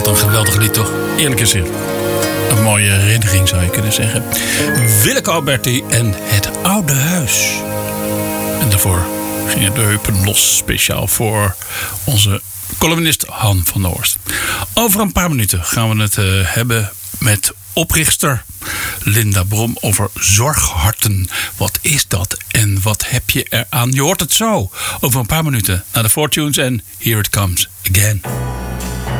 Wat een geweldig lied toch? Eerlijk gezegd. Een mooie herinnering zou je kunnen zeggen. Willeke Alberti en Het Oude Huis. En daarvoor gingen de heupen los. Speciaal voor onze columnist Han van der Horst. Over een paar minuten gaan we het hebben met oprichter Linda Brom over zorgharten. Wat is dat en wat heb je eraan? Je hoort het zo over een paar minuten naar de Fortunes en Here It Comes Again.